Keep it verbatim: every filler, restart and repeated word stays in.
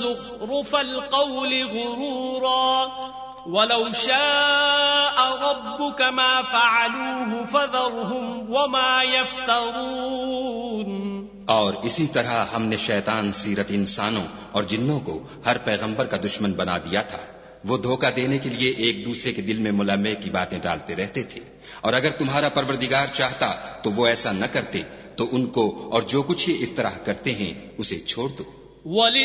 ज़ुख़्रुफ़ल क़ौलि ग़ुरूरा वलौ शाअ रब्बुक मा फ़अलूहु फ़ज़रहुम वमा यफ़्तरून। और इसी तरह हमने शैतान सीरत इंसानों और जिन्नों को हर पैगंबर का दुश्मन बना दिया था। वो धोखा देने के लिए एक दूसरे के दिल में मुलम्मे की बातें डालते रहते थे, और अगर तुम्हारा परवरदिगार चाहता तो वो ऐसा न करते, तो उनको और जो कुछ ये इफ्तराह करते हैं उसे छोड़ दो।